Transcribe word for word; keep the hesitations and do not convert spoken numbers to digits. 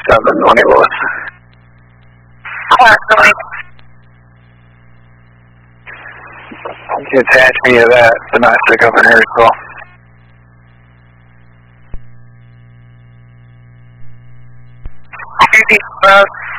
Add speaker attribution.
Speaker 1: seven Twenty Lewis. You can attach me to that domestic up in Harrisville.
Speaker 2: Road.